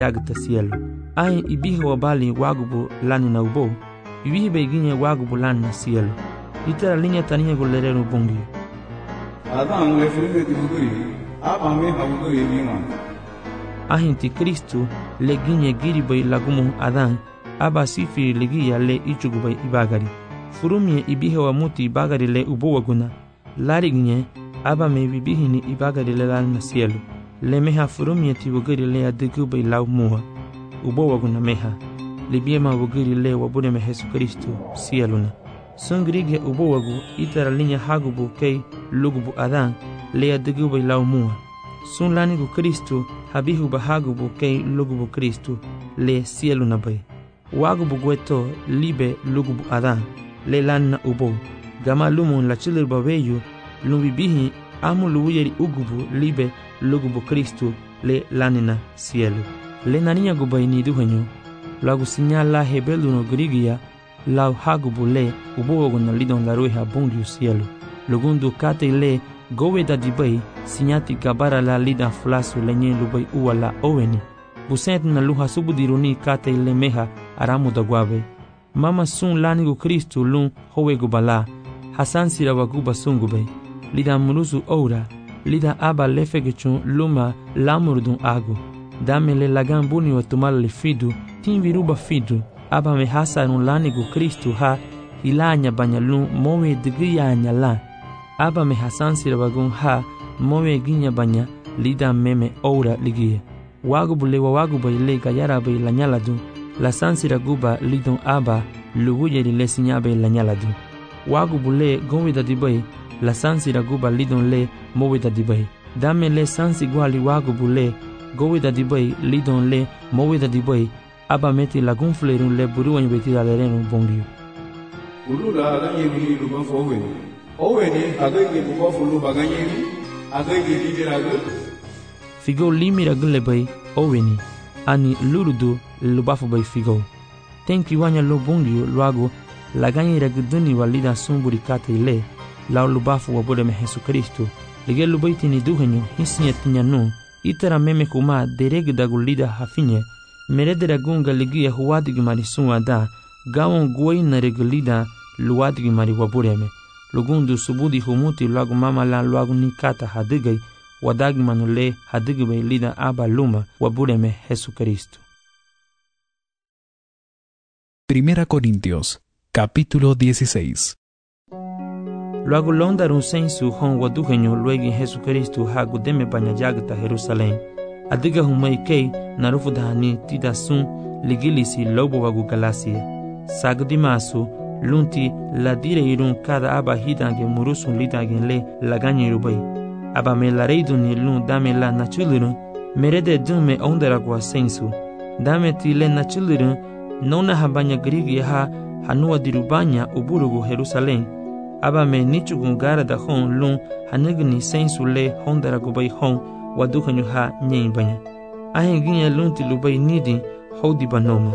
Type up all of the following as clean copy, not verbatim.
yagta cielo. Ai ibihe wabali wagubu lani na ubo, ibihe beginye wagubu lani na cielo. Itera linha tania golerero bongi. Adam le fume di buguri, aba me habuguri lima. Ahinti Kristo le ginye giribay lagumu Adan, aba sifiri legia le ichugubay ibagari. Furumye ibihe wa muti ibagari le ubo waguna. Lari ginye, aba me bibihini ibagari le lani na cielo. Le meha furumye ti wagari le adigubay lau muha. Ubo waguna meha. Libiema wagari le wabude me Jesu Kristo cielo na. Sungrige ubo wagu itara linha hagubu kei lugubu Adan le adigubay lau muha. Sun lanigu Kristo habihu bahagubu kei lugubu Kristo le cielo na bay. Wagubu gueto libe lugubu Adan le lan na ubo. Gama lumun la chilir babeyu lumbibihi amu luuyeri ugubu libe lugubu Kristo le lanina cielo. Le naniya gubay ni duhenyo lagu sinyala hebelu no grigia lau hagubu le ubo waguna lidon la rueha bungiu cielo. Lugundu kate le gowe da dibay sinyati gabara la lida flasu lenye lubay uwa la oweni. Busent na luha subudiruni kate le meha aramu da guave. Mama sun lanigu Kristo lun howe gubala. Hasan sira waguba sungube. Lida murusu oura. Lida aba lefegechun luma lamurdun agu. Dame le lagan buni wa tumala le fidu. Tin viruba fidu. Aba me hasarun lanigu Kristo ha ilanya banyalun mowe digiyanya la. Aba me hasan sira wagun ha mowe ginya banya lida meme oura ligie. Wagubu le waguba ile gayara bay lanyaladu. La sansira guba lidon aba luwuyeri le sinyabe lanyaladu. Wagubu le gowida dibay la sansira guba lidon le mowida dibay. Dame le sansi guali wagubu le gowida dibay lidon le mowida dibay. Aba meti lagun flerun le buruan beti alerenu bongiu. Ulula ganyeri luban foweni. Oweni agagi buba fulu baganyeri agagi lidiragu. Figo limira gun le bay oweni. Ani lurudu lubafu bay figo. Tenki wanya lo bongiu luago la ganyera guduni walida sumburi kate ile la lubafu wabude me Jesu Kristo. Lige lubaiti ni duhenyo hisinya tinyanu itara meme kuma dereg dagulida hafinye meredera gunga ligia huwadigi mari sunwa da gawon guay na regulida luwadigi mari wabureme. Lugundu subudi humuti luago mama la luago nikata hadigay wadagi manule hadigi bay lida aba luma wabureme Jesu Kristo. 1 Corintios, capítulo 16. Luego londarun sensu hon waduhenyo luegi Jesu Kristo hagu deme banya jagta Jerusalem. Adiga humay kei narufu dahani tida sun ligilisi lobo wagu galasia. Sagdi masu lunti la dire irun kada aba hidange murusun lidagen le laganye rubay. Aba me la reiduni lun dame la nachulurun merede dume ondaragwa sensu. Dame ti le nachulurun nona habanya grigi ha hanua dirubanya uburugu Jerusalem. Aba me nichugun gara da hon lun hanigni sensu le hondaragubay hon waduhanyu ha nyen banya. Ahen ginye lunti lubay nidi hodi banoma.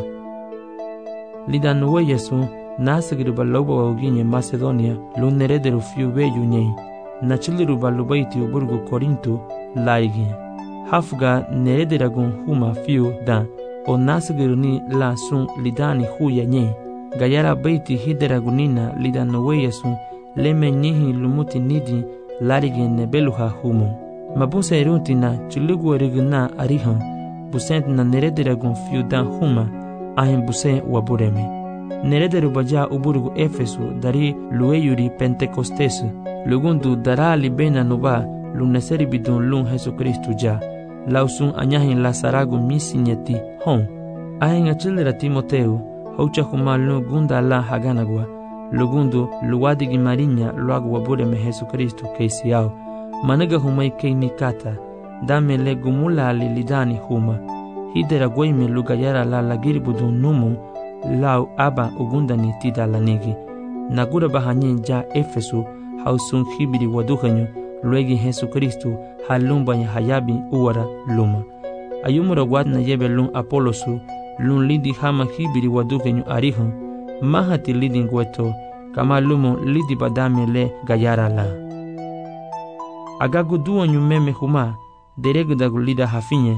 Lida nuwe yesu nasigruba loba wa ginye Macedonia lun nerederu fiu weyu nyen. Nachiliruba lubayti uburgu Korinto laiginye. Hafga nerederagun huma fiu da o nasigiruni la sun lidani huya nyen. Gayara bayti hideragunina lida nuwe yesu leme nyihi lumuti nidi larigen nebeluha humo. Mabusa eruntina chulugu eriguna arihan busent na nerederagun fiu dan huma ahen buse wabureme. Nerederu baja uburugu Efesu dari lueyuri Pentecostes lugundu darali bena nuba luneseri bidun lun Jesu Kristu ja lausun anyahin lasaragu misinyeti hon. Ahen achilera Timoteu haucha huma lun gunda la haganagwa lugundu luwadigi marinya luagu wabureme Jesu Kristu keisiao. Managa humay kei nikata dame le gumula lidani huma hidera guayme lugayara la lagiri budun numu lau aba ugundani tida lanigi nagura bahanyin ja Efesu hausun hibiri waduhanyo luegi Jesu Kristu halumbanya hayabi uwara luma ayumura wadna yebe lun Apolosu lun lidi hama hibiri waduhanyo arihan mahati lidi ngweto kama lumo lidi badame le gayara la agagu duanyu meme huma deregudagu lida hafinye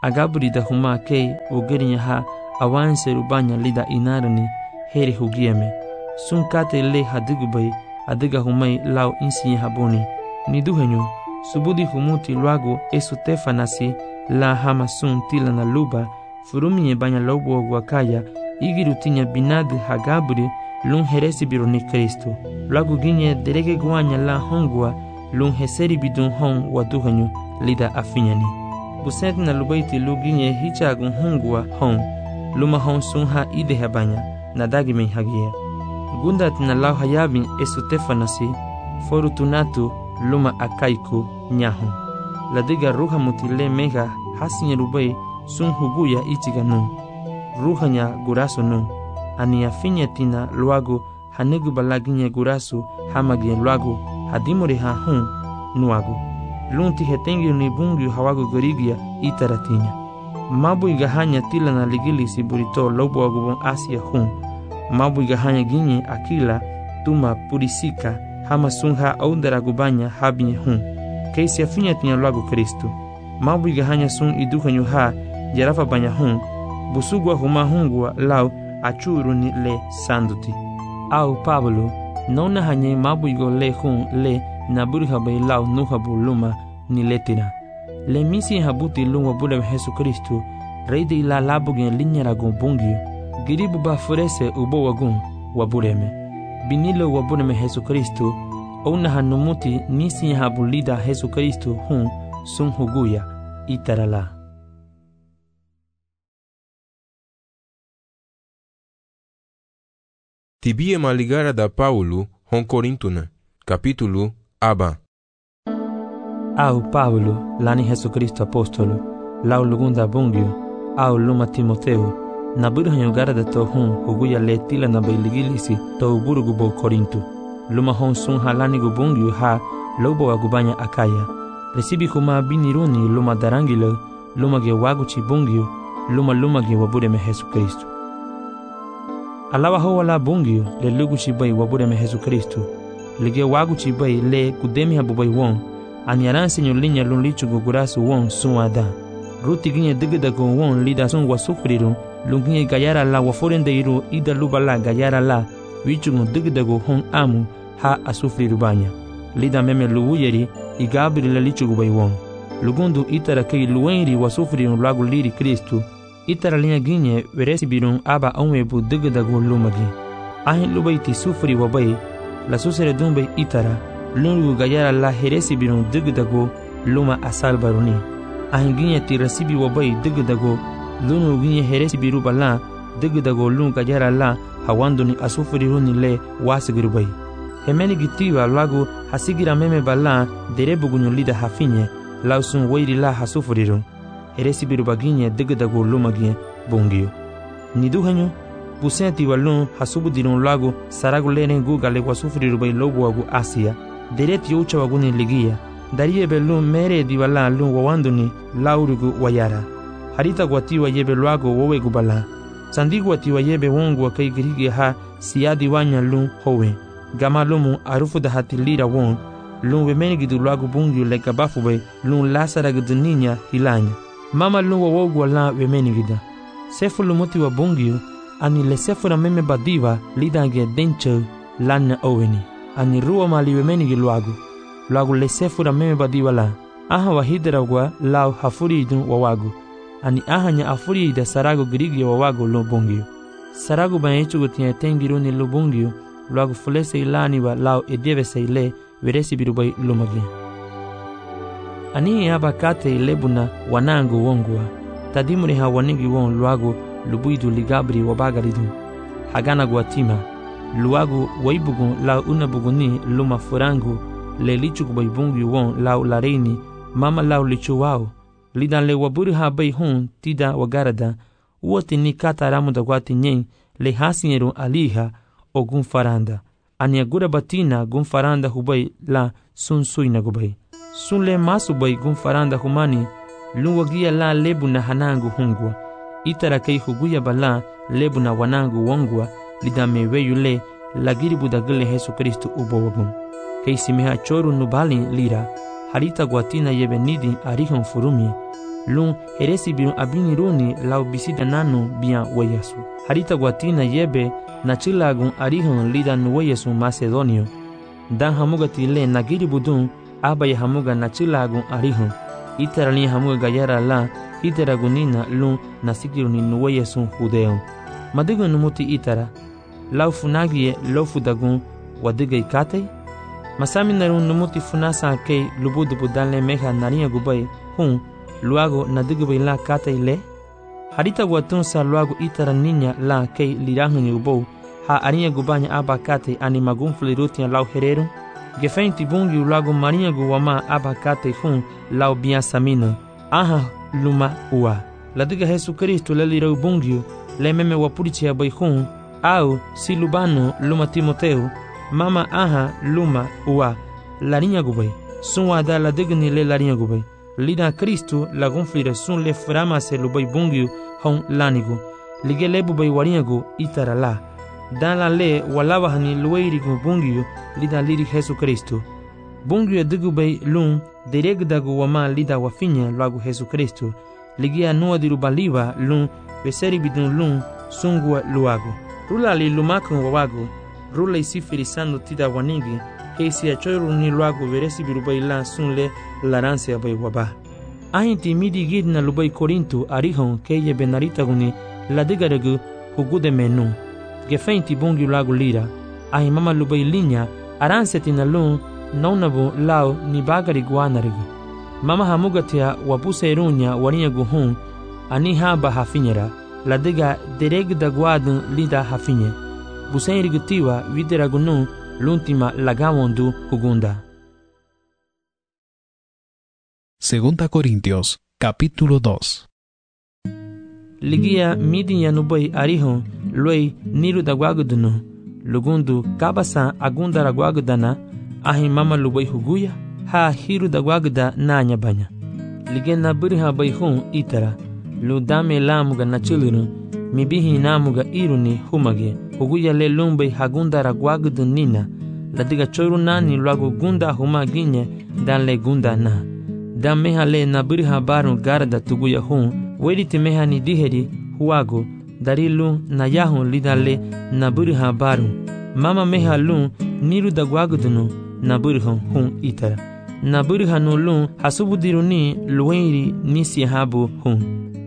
agaburi da huma kei ugerinya ha awanse rubanya lida inarani heri hugieme sun kate le hadigubay adiga humay lau insiye haboni niduhenyo subudi humuti luago esutefanasi la hama sun tila na luba furumie banya lobo guakaya igirutinya binad hagaburi lun heresi bironi Kristo luago ginye derege guanya la hongwa lun heseri bidun hon waduhenyo lida afinyani busent na lubaiti luginye hichagun hongwa hon luma hon sun ha ide habanya nadagi men hagia gundat na lau hayabin esutefanasi forutunatu luma akaiku nyahu ladiga ruha mutile mega hasinya rubai sun huguya ichiganu ruhanya guraso nu ani afinya tina luago hanegu balaginya guraso hamagia luago hadimore ha hun nuago lunti hetengi ni bungi hawago gorigia itaratinya mabu igahanya tila na ligili siburito lobo agubon asia hun mabu igahanya ginye akila tuma purisika hama sunha aundara gubanya habinye hun keisi afinya tinya luago Kristo mabu igahanya sun iduhanyu ha jarafa banya hun busugwa huma hungwa lau achuru ni le sanduti au Pablo nona hanye mabu igo le hun le naburi habai lau nuhabu luma ni letira le misi habuti luma bule Yesu Kristo reide ila labugen linyaragon bungio giribu ba furese ubo wagun wabureme binilo wabureme Yesu Kristo ona hanumuti nisi habulida Yesu Kristo hun sun huguya itarala. Tibie maligara da Paulo hon Corintuna capítulo aba. Au Pablo lani Yesu Kristo apostolo lau lugunda bungio au luma Timoteo na burhanyo gara da to hun huguya letila na bailigilisi to burugu bo Korintu luma hon sun halani gubungio ha lobo agubanya akaya resibi kuma biniruni luma darangilo luma ge waguchi bungio luma ge wabureme Yesu Kristo alawa ho wala bungio le luguchi bai wabureme Yesu Kristo lige waguchi bai le kudemi habubai won anyaranse nyolinya lunlichu gugurasu won suada ruti ginye digdago won lida sun wasufriru lunginye gayara la waforendeiru ida lubala gayara la wichungu digdago hon amu ha asufriru banya lida meme luwuyeri igabri la lichugu bai won lugundu itara kei luwenri wasufriru lagu liri Kristo itara linya ginye veresi birun aba onwebu digdago lumagi ahin lubaiti sufri wabai la susere dumbai itara lungu gayara la heresi birun digdago luma asal baruni ahin ginye ti rasibi wabai digdago lungu ginye heresi biru bala digdago lungu gayara la hawanduni asufri runi le wasigiru bai hemeni gitiwa lagu hasigira meme bala derebugunyu lida hafinye lausun wairi la hasufriru heresi biru baginye digdago lumagie bungio niduhanyu busenti walun hasubudirun lagu saragu lene gugale wasufriru bai lobu wagu asia dereti ucha waguni ligia darie belun mere diwala lun wawanduni laurigu wayara harita gwatiwa yebe luago wowe gubala sandigu watiwa yebe wongu wakai girigi ha siadi wanya lun howe gama lumu arufu da hatilira won lun wemenigidu luago bungyu leka bafube lun lasara guduninya hilanya mama lun wawogu wala wemenigida sefu lumuti wa bungyu ani le sefu na meme badiva lidange denche lana oweni ani ruwa mali wemenigi luagu le sefu na meme badiva la aha wahidra wa lau hafuri idun wawagu ani aha nya afuri ida sarago girigi wawagu lo bungyu saragu banyechu gutia tengiruni lo bungyu luagu fulese ilani wa lau edieve seile veresi birubai lumagi ani aba kate ilebuna wanangu wongwa tadimuri hawanigi won luagu lubuidu ligabri wabagaridu hagana guatima luagu waibugu lau unabuguni luma furangu le lichugu baibungu won lau lareini mama lau lichu wao lidan le waburi ha bai hun tida wagarada uoti ni kata ramu da guati nyen le hasinyeru aliha o gunfaranda ania gura batina gunfaranda hubai la sun suina gubai sun le masu bai gunfaranda humani luwagia la lebu na hanangu hungwa itara kei huguya bala lebu na wanangu wongwa lidame weyule lagiri budagile Yesu Kristo ubowabun kei simeha choru nubali lira harita guatina yebenidi arihon furumie lun heresibiru abiniruni lau bisida nanu bian weyasu. Harita guatina yebe na chilagun arihun lida nuweyasu Macedonio. Dan hamuga tile nagiri budun abaya hamuga na chilagun arihun. Itarani hamuga gayara la itaragunina lun nasikiruni nuweyasu Judeo. Madigun numuti itara. Lau funagie lo fudagun wadiga ikatei. Masami narun numuti funasa kei lubudu budanle meha naria gubai hun luago nadigubay la katei le. Harita guatun sa luago itara niña la kei lirahun yubou ha aria gubanya aba katei animagun flirutia lau hereru. Gefeinti bungi luago maria guwama aba katei hun lau biasamina. Aha luma ua. Ladiga Jesu Kristo le lirau bungiu le meme wapurichi abai hun au silubano luma Timoteu. Mama aha luma ua larinya gubay sunwa da la digni le larinya gubay lida Kristo la gonflire sun le frama se lubay bungiu hon lanigu lige le bubay warinyagu itara la dan la le walawa hani luwairigu bungiu lida liri Jesu Kristo bungiu digubay lun deregdagu wama lida wafinya lagu Jesu Kristo ligia nuwa diru baliwa lun beseri bidun lun sungwa luagu rula li lumakun wawagu rula isi felisando tida wanigi keisi achoru ni luagu veresi birubay la sunle laranse abay waba. Ahinti midi gidna lubay Korintu arihon keye benarita guni la digaragu hugude menu. Gefeinti bungi luagu lira. Ahi mama lubay linya aranse tina lun naunabu lao ni bagari guanarigu. Mama hamugatia wapuse irunya warinya guhun ani haba hafinyera. La diga deregda guadun lida hafinye. Busen rigutiwa videragunun l'ultima lagawondu hugunda. Segunda Corintios, capítulo 2. Ligia midinya nubay arihon luay niru dagwagudunu lugundu kabasa agunda ragwagudana ahi mama lubay huguya ha hiru dagwaguda nanya banya. Ligena birha bayhun itara ludame lamuga nachilunu mibihi namuga iruni humage huguya le lumbay hagunda ragwagudu nina ladiga choru nani luagu gunda humaginye dan le gunda na dan meha le nabirha baru garda tuguya hun wediti meha ni diheri huago darilu na yahun lidale nabirha baru mama meha lun niru dagwagudunu nabirha hun itara nabirha no lun hasubudiruni luweiri nisi habu hun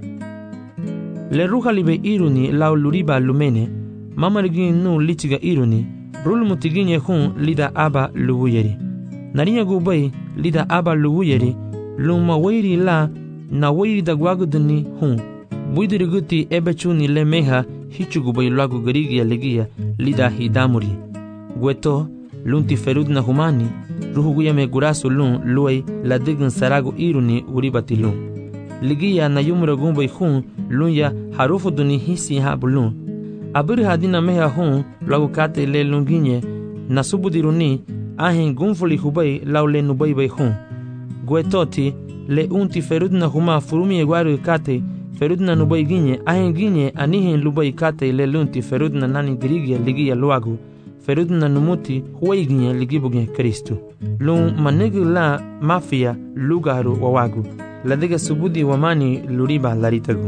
le ruha libe iruni lau luriba lumene mama rigin nu lichiga iruni rul mutiginye hun lida aba luwuyeri narinya gubay lida aba luwuyeri luma weiri la na weiri dagwaguduni hun buidiriguti ebechuni le meha hichu gubay luagu garigia legia lida hidamuri gueto lunti ferudna humani ruhuguya me gurasu lun luay la digin saragu iruni uribati lun ligia na yumra gumbay hun lunya harufu duni hisi habulun abir hadina meha hun luagu kate le lunginye na subudiruni ahin gunfuli hubay laule nubay bay hun guetoti le unti ferudna huma furumi egwaru kate ferudna nubay ginye ahin ginye anihin lubay kate le lunti ferudna nani grigia ligia luagu ferudna numuti huway ginye ligibugne Kristu lun manegi la mafia lugaru wawagu ladiga subudi wamani luriba laritagu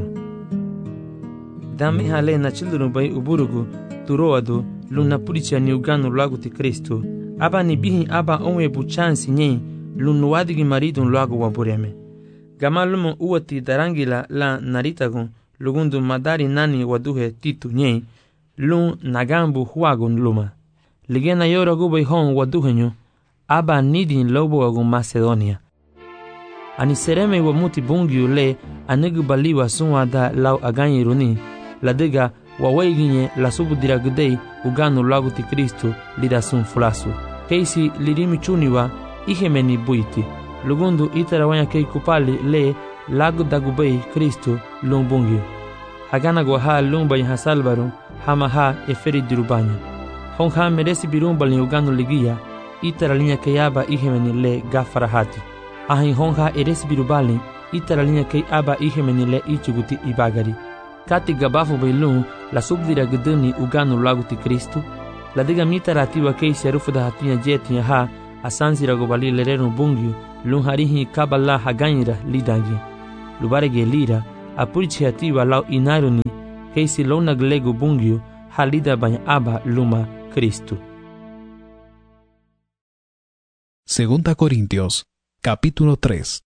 dame hale na children bay uburugu turoadu luna puricha ni uganu lagu ti Kristo aba ni bihi aba onwe buchansi nye lunu wadigi maridun lagu wabureme gamalumu uwati darangila la naritagun lugundu madari nani waduhe titu nye lun nagambu huagun luma ligena yora gubay hon waduhenyu aba nidin lobo agun Macedonia ani sereme wamuti bungiu le anegu baliwa sunwada lau aganyiruni ladiga wawaiginye la subudiragudei uganu lagu ti Kristo lida sun fulasu keisi lirimi chuniwa ihemeni buiti lugundu itarawanya kei kupali le lagu dagubei Kristo lumbungiu hagana gwaha lumbay hasalbaru hamaha eferi dirubanya honha meresi birumbali uganu ligia itaralinya keyaba ihemeni le gafarahati ahin honha eresi birubali itaralinya kei aba ihemeni le ichuguti ibagari kati gabafu bailun la subdira guduni uganu lagu ti Kristo la diga mitaratiwa kei serufu da hatinya jetinya ha asansira gobali lerenu bungiu lun harihi kabala haganyira lidagi lubarege lira apurichiativa lau inaruni keisi lona glego bungio halida banya aba luma Cristo. Segunda Corintios, capítulo 3.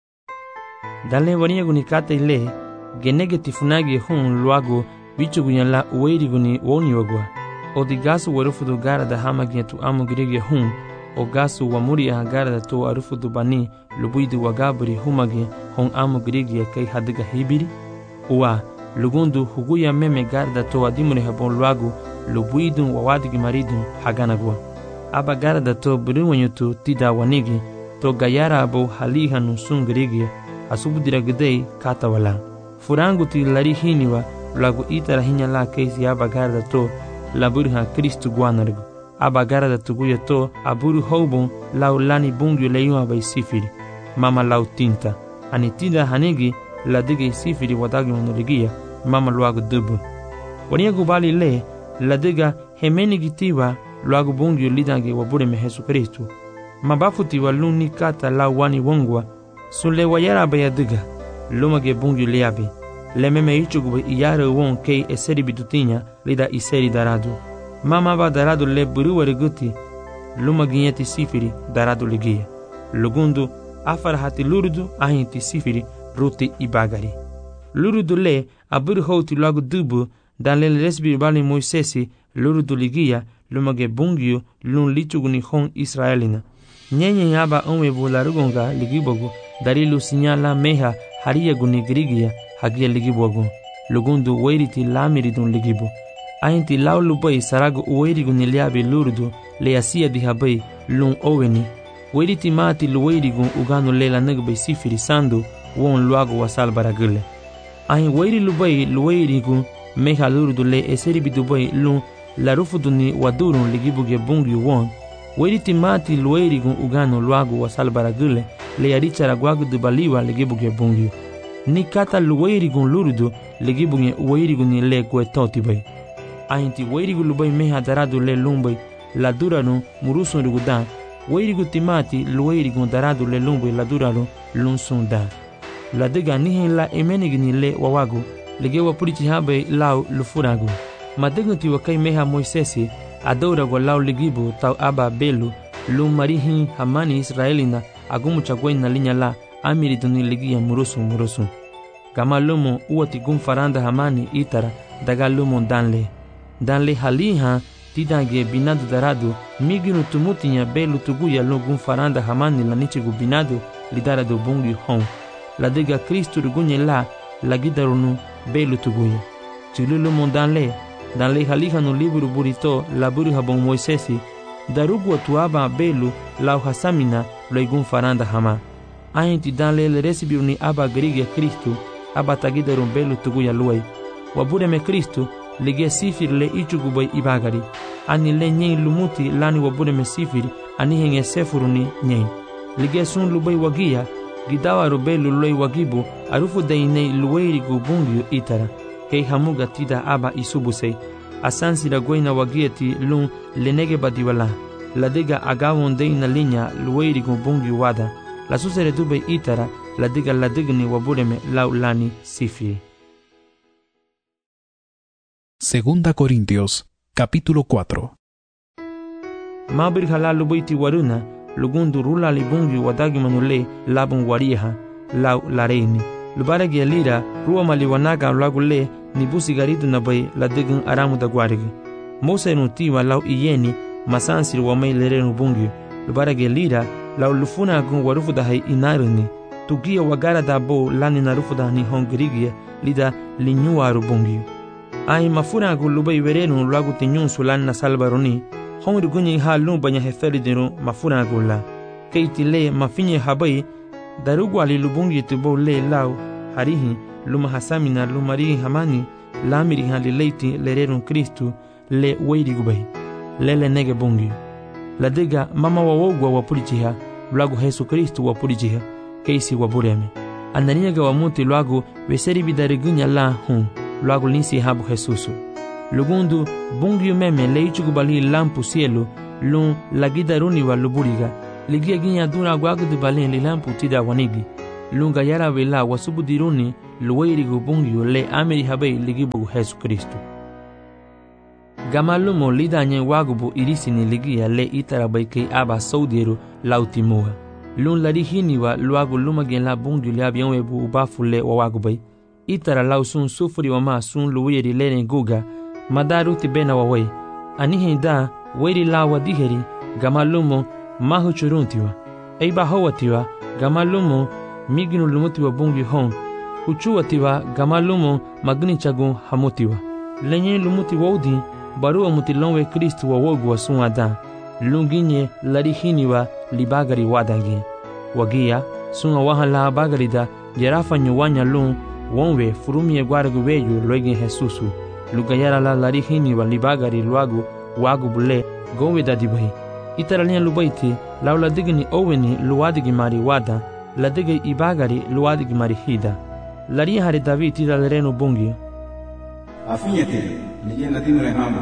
Dale vania gunikata ile genege tifunagi hun luago bicho gunyala ueri guni woni wagwa o di gasu warufudu gara da hamagia tu amo girege hun o gasu wamuri gara da to arufudu bani lubuidu wagaburi humage hon amo girege kai hadiga hibiri uwa lugundu huguya meme gara da to adimure habon luago lubuidu wawadigi maridu haganagwa aba gara da to buriwanyutu tida wanigi to gayara abo haliha nusun girege asubudira gidei kata wala furangu ti lari hiniwa lagu itara hinya la keisi aba gara da to laburi ha Kristu guanargu aba gara da tuguya to aburu houbon lau lani bungyu leiwa bai sifiri mama lau tinta ani tinda hanigi la dige sifiri wadagi monoligia mama luagu dubu wania gubali le la diga hemeni gitiwa luagu bungyu lidangi wabure me Jesu Kristu mabafuti waluni kata lau wani wongwa sule wayara baya diga lumage bungyu liabe lememe ichugube iyare won kei eseri bitutinha lida iseri daradu mama ba daradu le buruwari guti luma ginyeti sifiri daradu ligia lugundu afar hati lurudu ahinti sifiri ruti ibagari lurudu le aburu houti lagu dubu dan le lesbi bali Moisesi lurudu ligia lumage bungyu lun lichuguni hon Israelina nyenye yaba onwe bularugonga ligibogu darilu sinyala meha hariya guni grigia hagia ligibogu lugundu weiriti lamiridun ligibu ainti laulu bai saragu uweirigu niliabi lurudu le asia dihabai lun oweni weiriti mati luweirigu uganu lela nagbai sifiri sandu won luagu wasal baragule ain weiri lubai luweirigu meha lurudu le eseri dubai lun larufuduni wadurun ligibuge bungi won weiriti mati luweirigu uganu luagu wasal baragule le yarichara guagu dubaliwa ligibuge bungi ni kata luweirigu lurudu ligibuge uweirigu ni le kuetoti bai ainti weirigu lubai meha daradu le lumbai la duranu murusun rigudan weirigu timati luweirigu daradu le lumbai la duranu lunsun da la diga nihin la emenigni le wawagu lege wapurichi habe lau lufuragu madegunti wakai meha Moisesi adorago lau ligibu tau aba belu lum marihin hamani Israelina agumu chagwena linya la amiriduni ligia murusun gama lumo uati gumfaranda hamani itara daga lumo danle haliha tidange binadu daradu miginu tumutinya belu tuguya lugum faranda hamani la nichigu binadu lidaradu bungi hon la diga Kristu rugunye la gidarunu belu tuguya chilulu mondanle danle haliha no liburu burito la buru habon Moisesi darugu atuaba belu la hasamina loigum faranda hama ainti danle le resibiruni aba grigia Kristu aba tagidarun belu tuguya luai wabure me Kristu lige sifir le ichugubai ibagari ani le nyen lumuti lani wabure me sifir ani henge sefuruni nyen lige sun lubai wagia gidawa rubelu loi wagibu arufu dainei luweirigu bungyu itara kei hamuga tida aba isubusei asansi la goina wagieti lun lenege badiwala la diga agawon deina linya luweirigu bungyu wada la susere dube itara la digni wabure me laulani sifir. Segunda Corintios, capítulo 4. Mabir halalu baiti waruna, lugundu rula libungi wadagi manule labun wariha, lau lareini. Lubaragi alira, ruwa maliwanaga lagule, nibusi garidu nabai ladigun aramu da guarigi. Mosa nutiwa lau iyeni, masansir wamai lerenu bungi. Lubaragi alira, lau lufuna gun warufu da hai inaruni. Tugia wagara da bo lani narufu da ni hongirigia, lida linyuaru bungi. Ai mafuna gu lubai werenu lagu tinyun sulan na salbaroni hongri gunyi ha lumbanya heferi dinu mafuna gu la keiti le mafinye habai darugu ali lubungi tubo le lau harihi luma hasamina lumari hamani lamiri hali leiti lerenu Kristu le weiri gubai lele nege bungi la diga mama wawogwa wapurichiha lagu Jesu Kristu wapurichiha keisi wabureme ananiega wamuti lagu weseri bidarigunya la hun luagu linsi habu Jesusu. Lugundu bungiu meme leichugu bali lampu cielo lun lagida runi wa luburiga. Ligia ginya duna guagu de balen li lampu tida wanigi. lunga yara vela wasubudiruni luwairigu bungyu le amiri habe ligibu Yesu Kristu. Gamalumo lidanye wagubu irisini ligia le itarabaike aba saudiru lautimuha. Lun larihiniwa luagu lumagen la bungyu le abianwebu ubafule wa wagubai. Itara lausun sufuri wa ma sun luwiri lene guga madaru tibena wawai. Anihen da weri lawa diheri gamalumo mahu churuntiwa. Eiba hawatiwa gamalumo miginu lumutiwa bungyu hon. Uchuatiwa gamalumo magni chagun hamutiwa. Lenye lumuti wodi barua mutilonwe Kristu wa wogu wa sun adan. Lunginye larihiniwa libagari wadangi. Wagia sun awahan la bagarida jerafa nyuwanya lun wonwe furumie gwaragu weyu loigin Jesusu. Lugayara la larihiniwa libagari luagu wagu bule gowe dadibai. Itaralian lubaiti laula digni oweni luadigi mari wada la digi ibagari luadigi mari hida. Laria hari David ida lereno bungi. Afinyeti ligen latino rehama.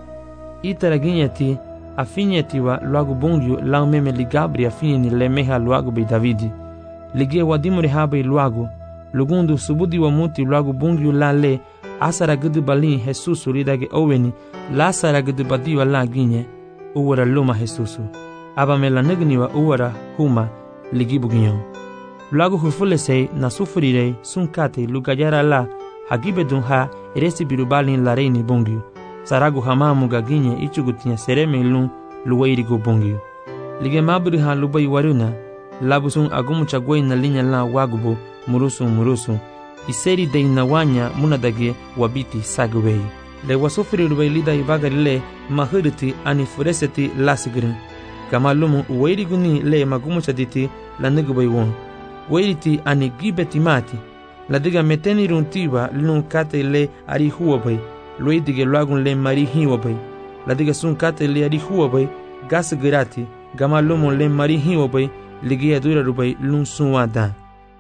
Itaraginyeti afinyeti wa luagu bungi lau meme ligabri afinyeni lemeha luagu bei Davidi. Ligie wadimu rehabe luagu. Lugundu subudi wa muti luagu bungi la le asara gudu balin Jesusu lidage oweni la asara gudu badiwa la ginye uwara luma Jesusu. Aba me la negniwa uwara huma ligibu ginyon. Luagu hufulesei na sufurirei sunkate lugayara la hagibedun ha eresi birubalin la reini bungiu. Saragu hamamu gaginye ichugutinya sereme lun luwairigu bungiu. Lige maburi ha lubai waruna labusun agumu chagwei na linya la wagubu murusu. Iseri de inawanya munadage wabiti sagwei. Le wasufuri lubai lida ibagari le mahuriti anifureseti lasigirin. Kamalumu uwairigu ni le magumu chaditi la nigubai won. Wairiti ani gibeti mati. La diga meteni runtiwa lun kate le ari huwabai. Loi dige luagun le mari hiwabai. La diga sun kate le ari huwabai. Gas girati. Gama lumo le mari hiwabai. Ligia dura rubai lun sun wada.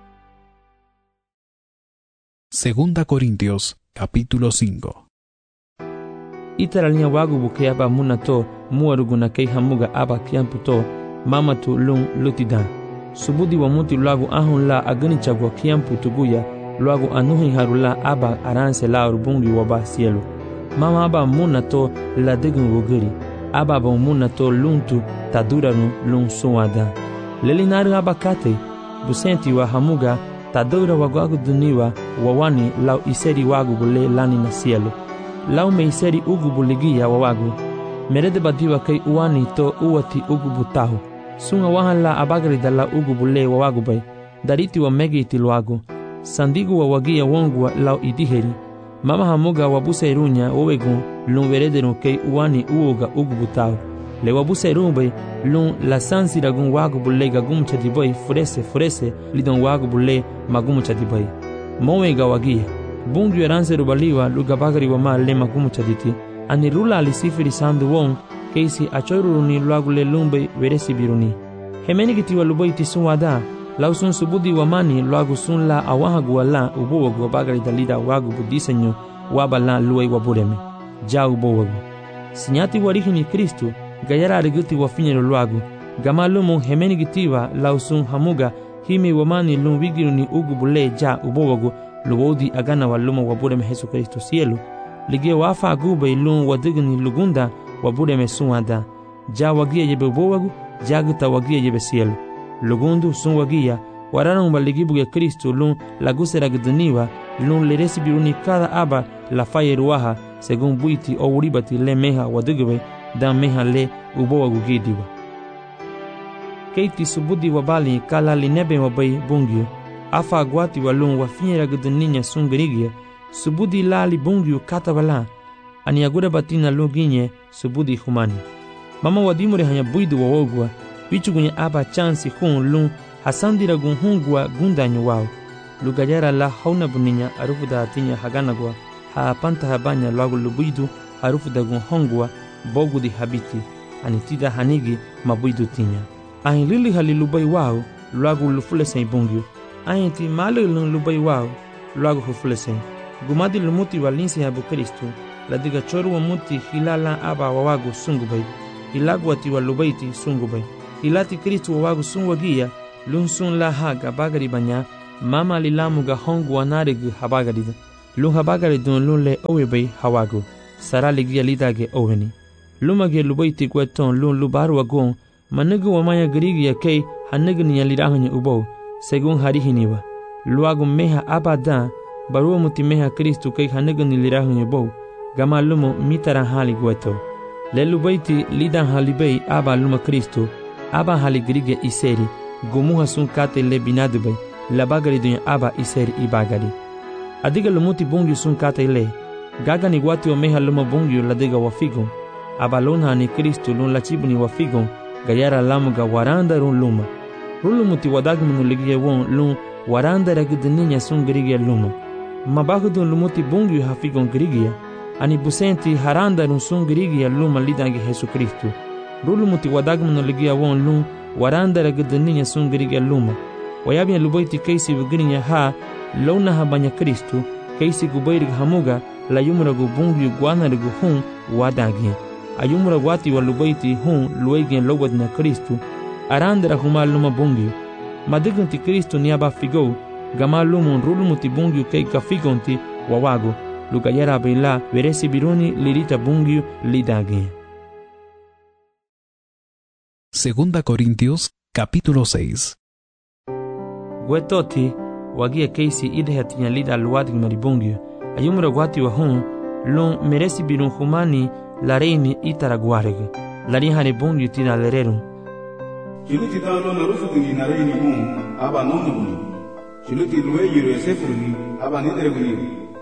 Segunda Corintios, capítulo 5. Itaralinya wagu buke aba munato muaruguna kei hamuga aba kiamputo mamatu lun lutidan. Subudi wa muti luagu ahun la agani chagwa kiampu tuguya luagu anuhi harula aba aranse la urubungi waba sielu. Mama aba munato la degun wugiri. Aba ba munato luntu taduranu lun suwada. Lelinari aba kate busenti wa hamuga tadura wagu duniwa wawani lau iseri wagu bule lani na sielu. Lau me iseri ugu buligia wawagu. Merede badiwa kei uwani to uwati ugu butahu. Sunga wahan la abagari dala ugu bule wawagu bay. Dariti wa megi itiluagu. Sandigu wa wagia wongwa lau idiheri. Mama hamuga wabusa irunya owegun lun verederun kei uwani uoga ugu butahu. Le wabusa irun lun la sansi ragun wagu bule gagum chadibay furese lidon wagu bule magum chadibay. Mowega wagia. Bungu eranse rubaliwa lugabagari wa ma le magum chaditi. Ani rula alisifiri sandu wong keisi achoiruni luagu le lumbe veresi biruni. Hemeni kitiwa lubaiti sun wada. Lau sun subudi wa mani luagu sun la awahagu wa la ubuwagu wa bagari dalida wagu budisenyo waba la luai wabureme. Ja ubuwagu. Sinyati warihini Kristu gayara ariguti wa finyero luagu. Gama lumu hemeni kitiwa lau sun hamuga himi wa mani lum wigiruni ugu bule ja ubuwagu luwodi agana wa lumu wabureme Jesu Kristu sielu. Lige wafa agube lum wadigini lugunda wabureme sunwada. Ja wagia yebe ubuwagu jaguta wagia yebe sielu. Lugundu sun wagia wararan baligibu ya Kristu lun lagusera gdaniwa lun leresi biruni kada aba la fayeruaha segun buiti o uribati le meha wadigwe dan meha le ubowa gugidiwa. Keiti subudi wabali kala linebe wabai bungyu afa agwati walun wafinyera gdaninya sun gerigia subudi lali bungyu kata wala ani agura batina luginye subudi humani. Mama wadimure hanya buidu wawogwa wichugunye aba chansi hun lun hasandira gun hungwa gundanyo wao. Lugayara la hauna buninya arufu da atinya haganagwa haapanta habanya lagu lubuidu arufu da gun hongwa bogu di habiti anitida hanigi mabuidu tinya. Ahin lili halilubai wao lagu lufulesen bungyu. Ahin ti malilun lubai wao lagu hufulesen. Gumadi lumuti walinsi habu Kristu la diga choru wa muti hilala aba wawagu sungubai. Ilagwati wa lubaiti sungubai. Ilati Kristu wawagu sunwagia lun sun la ha gabagari banya mama lilamu ga hongu anare gu habagari lun habagari dun lun le owe bay hawagu sara ligia lidage oweni lumage lubaiti kweton lun lubaru agon manugu wamanya girigia kei hanugu ni yalirahanya ubo según harihiniwa luagu meha abada barua muti meha Kristu kei hanugu ni lirahanya ubo gama lumo mitara hali gweto le lubaiti lidan halibei aba luma Kristu aba hali girigia iseri gumuha sun kate le binadubei labagari dunya aba iseri ibagari adiga lumuti bungi sun kate le gaga ni wati o meha luma bungi ladiga wafigo abalona ni Kristu lun lachibu ni wafigo gayara lamuga waranda run luma rulumuti wadagmunu ligia won lun waranda ragudninya sun girigia luma mabagudun lumuti bungi hafigo girigia ani busenti haranda run sun girigia luma lidangi Yesu Kristu rulumuti wadagmunu ligia won lun waranda ragudninya sun girigia luma wayabia lubaiti keisi wugirinya ha lona habanya Kristu keisi gubairi hamuga la yumra gu bungi guana gu hun wadagia ayumra wati wa lubaiti hun luegen lowad na Kristu arandra huma luma bungi madiganti Kristu ni aba figo gama lumun rulumuti bungi kei ka figonti wawago lugayara bela veresi biruni lirita bungi lidagi. Segunda Corintios capítulo 6. Gwetoti wagia keisi idhatinya lida luwadig maribungi ayumra wati wa hun lun meresi birun humani lareini itaraguareg lari hane bungi tina lereru chiluti dalo na rufu ni nareini hun aba nonuni chiluti luwe yure sefurni aba nidreguni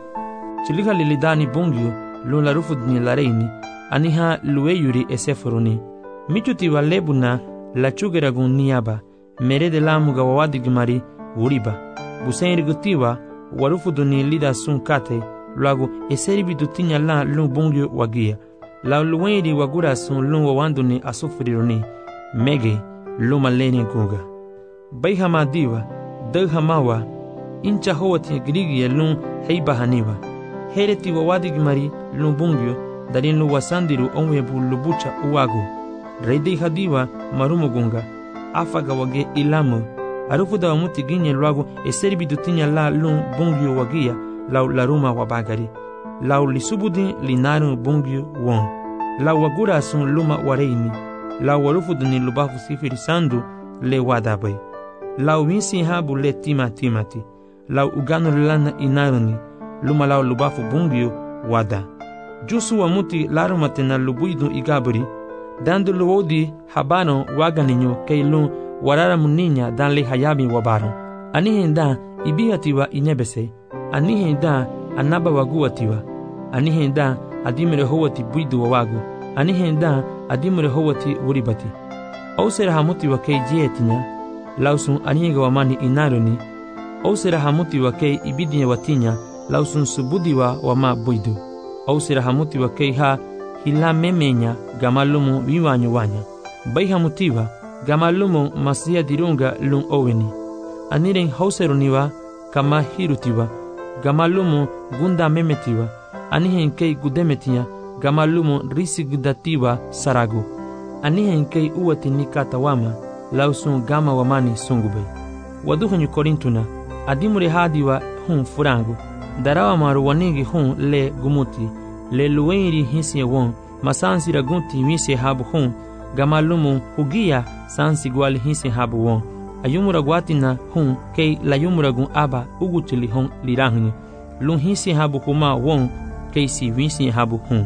chilika lilidani bungi lun la rufu ni lareini aniha luwe yuri esefurni michuti walebuna la chugeragun niaba merede lamuga wawadig mari uriba busenri gutiwa warufu duni lida sun kate luago eseri bidutinya la lun bungi wagia la luwenri wagura sun lun wawanduni asufriruni mege luma leni guga bayhama diwa daghamawa incha howati grigi lun heiba haniwa hereti wawadig mari lun bungi darin lu wasandiru onwebu lubucha uwago reidi hadiwa marumugunga afaga wage ilamu arufu da muti ginye luago eseri bidutinya la lun bungi wagia lau laruma wabagari lau lisubudi linaru bungi won lau wagura sun luma wareini lau warufu duni lubafu sifiri sandu le wadabai lau winsi habu le timati lau uganu lana inaruni luma lau lubafu bungi wada jusu wa muti larumate na lubuidu igaburi dandu luodi habano waganinyo kei lun warara muninya dan le hayabi wabaro anihenda ibihatiwa inebese anihenda anaba waguatiwa anihenda adimere howati buidu wawagu anihenda adimere howati uribati ausera hamuti wa kei jietinya lausun aniga wamani inaruni ausera hamuti wa kei ibidinya watinya lausun subudiwa wama buidu ausera hamuti wa kei ha hila memenya gamalumu wiwanyo wanya bai hamutiwa gamalumu masia dirunga lun oweni aniren hauseruniwa kama hirutiwa gamalumu gunda memetiwa anihen kei gudemetiya gamalumu risigudatiwa saragu anihen kei uwati nikatawama lausun gama wamani sungubei waduhanyu korintuna adimure hadiwa hun furangu darawa maru wanigi hun le gumuti le luwenri hisiye won masansi ragunti wisi habu hun gamalumu hugia sansi gwali hisi habu won ayumura gwatina hun kei layumuragun aba ugutili hun lirahni lun hisi habu huma won kei si wisi habu hun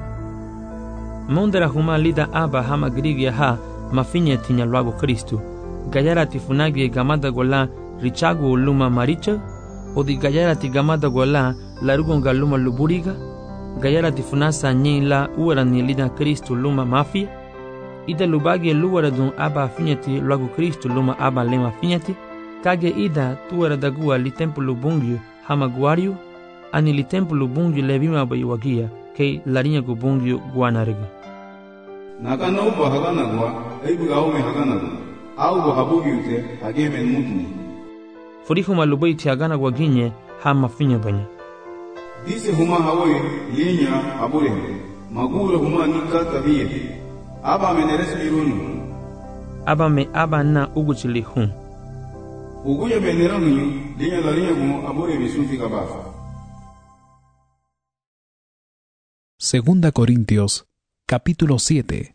mondara huma lida aba hama grigia ha mafinya tinya luago Kristu gayara tifunagi gamada gola richagu luma maricha odi gayara ti gamada gola larugonga luma luburiga gayara tifunasa nyila uarani lida Kristu luma mafia ida lubagi luwara dun aba finyati luago Kristu luma aba lema finyati kage ida tuwara dagua li templu bungi hama guario ani li templu bungi levima bayiwagia kei larinya gu bungi guanariga nakana uba haganagwa aibuga ome haganagu au habugi ute hageme mutni furihu malubaiti haganagwa ginye hama finya banya dise huma hawe linya abure magura huma nikata biye aba meneres birunu aba me aba na uguchili hun Uguya benerangu linya larinya gu abore bisufi kabafa. Segunda Corintios, capítulo 7.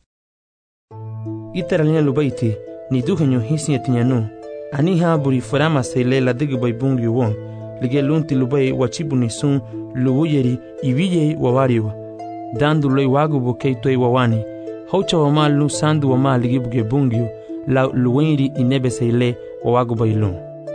Itaralinya lubaiti, ni duhenyo hisi etinyanu. Aniha buri farama sele la digi bay bungi won. Lige lunti lubai wachibu ni sun luwuyeri ibiye wawariwa. Dandu loi wagu bukei toi wawani. Haucha wama lu sandu wama ligi buge bungi la luwenri inebe sele wawagu bay lun.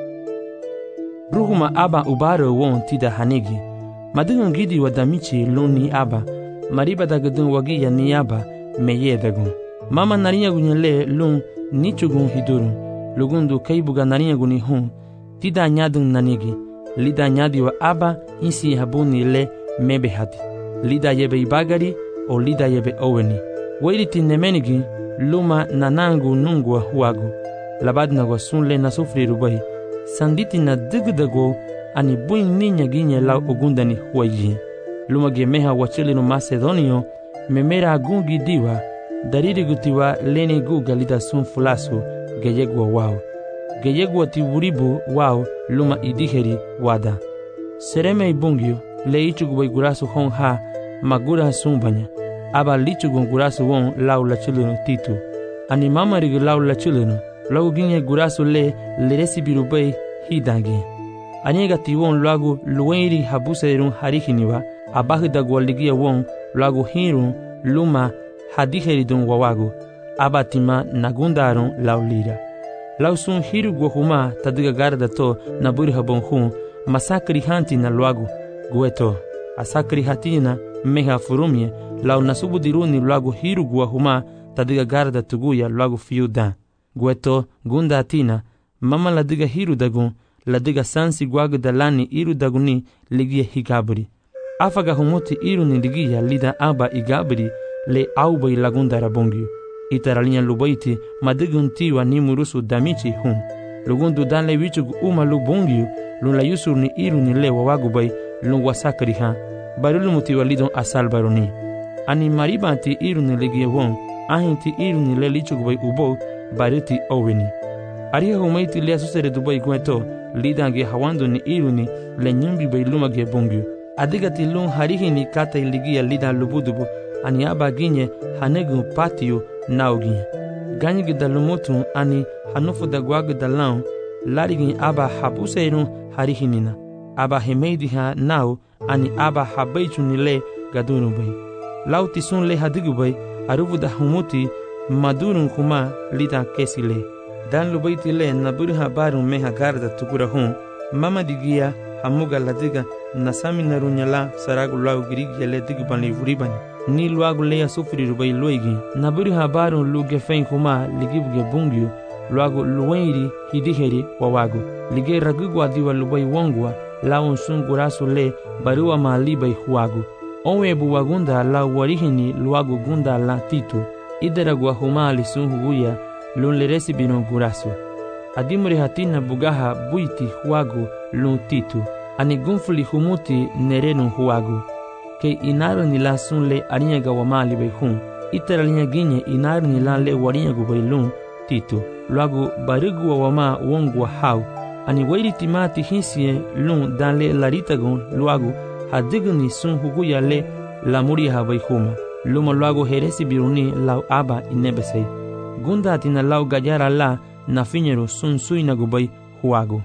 Ruhuma aba ubaro won tida hanigi. Madungan gidi wadamichi lun ni aba. Mariba dagadun wagi ya ni aba meye dagun. Mama narinya gunyele lun nichugun hidurun. Lugundu kaibuga narinya guni hun. Tida nyadun nanigi. Lida nyadi wa aba insi habuni le mebe hadi. Lida yebe ibagari o lida yebe oweni. Wairiti nemenigi luma nanangu nungwa huagu. Labadna wa sunle na sufri rubai. Sanditi na digdago ani buin ninya ginye lau ogundani huayi. Luma gemeha wachilinu Macedonio memera agungi diwa. Dariri gutiwa lene guga lida sun fulasu geyegwa wao. Geyegwa tiwuribu wao luma idiheri wada. Sereme ibungyo le ichugubay gurasu hon ha magura sumbanya. Aba lichugun gurasu won lau lachulunu titu. Ani mama rigi lau lachulunu. Lau ginye gurasu le leresi birubay hidangi. Anyega ti won lagu luwenri habuserun harihiniwa. Abahidagwa ligia won lagu hirun luma hadiheridun wawagu. Abatima nagundarun laulira. Lausun hiru guahuma tadiga garda to na buri habon hun masakri hanti na luagu gueto. Asakri hatina meha furumye lau nasubu diruni luagu hiru guahuma tadiga garda tuguya luagu fiuda. Gueto gunda atina mama ladiga hiru dagun ladiga sansi guagu dalani iru daguni ligia higabri. Afaga humuti iru ni ligia lida aba igabri le aubai lagunda rabongyu. Itaralinya lubaiti madigun tiwa ni murusu damichi hun. Lugundu dan le wichugu uma lubungyu lun la yusur ni iru ni le wawagubay lun wasakari ha. Barulu mutiwa lidon asal baroni. Ani mariba ti iru ni ligia won. Ahin ti iru ni le lichugubay ubo bariti oweni. Ariha humaiti le asusere dubay gueto lidange hawandu ni iru ni le nyumbi bay luma ge bungyu. Adigati lun harihi ni kata iligia lidan lubudubu. Ani aba ginye hanegu patio naugi. Ganyi dalumutu ani hanufu da guagu dalau larigin aba habuseirun harihinina. Aba hemeidi ha nau ani aba habeichu nile gadunu bay. Lau tisun le hadigu bay arufu da humuti madurun kuma lida kesi le. Dan lubaiti le naburu habarun meha garda tukura hun. Mama digia hamuga ladiga nasami narunyala saragu lau girigi le diguban le vuribani. Ni luagu leya sufri rubai luigi. Naburi habarun luge fein kuma ligibuge bungyu. Luagu luwenri hidiheri wawagu. Lige ragugwa diwa lubai wongwa. Laun sun gurasu le barua maalibai huagu. Onwebu wagunda la warihini luagu gunda la titu. Ideragwa huma alisun huguya lun leresi binon gurasu. Adimuri hatina bugaha buiti huagu lun titu. Ani gunfuli humuti nerenu huagu. Ke inaru ni la sun le arinyaga wa mali bay hun. Itaralinya ginye inaru ni la le warinyagu bay lun titu. Luagu barigu wa ma wongwa hau. Ani wairi timati hinsiye lun dan le laritagun luagu hadigu ni sun huguya le la muri ha bay huma. Luma luagu heresi biruni lau aba inebesei. Gunda atina lau gayara la na finyeru sun suinagu bay huagu.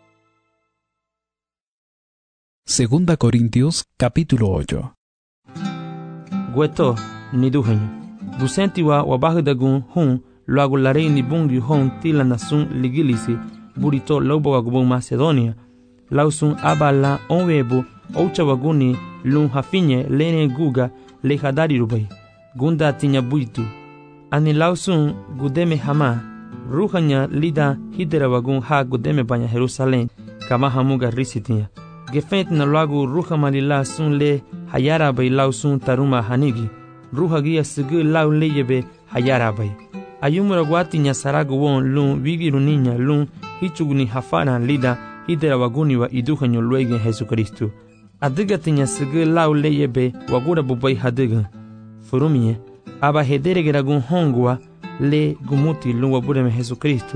Segunda Corintios, capítulo 8. Gueto, ni duhenyo. Busenti wa wabahudagun hun, luagu larei ni bungi hon tila nasun ligilisi, burito laubo wagubun Macedonia. Lausun aba la onwebu, oucha waguni, lun hafinye lene guga, le hadari rubai. Gunda tinya buitu. Ani lausun gudeme hama, ruhanya lida hidera wagun ha gudeme banya Jerusalem, kama hamuga risitinya. Gefent na luagu ruha malila sun le hayara bay lau sun taruma hanigi. Ruha gia sigi lau leyebe hayara bay. Ayumura guati nya saragu won lun wigiru ninya lun hichuguni hafara lida hidera waguni wa iduhanyo luegen Jesucristo. Adiga tinya sigi lau leyebe wagura bubay hadiga. Furumie, aba hedere geragun hongwa le gumuti lun wabureme Jesucristo.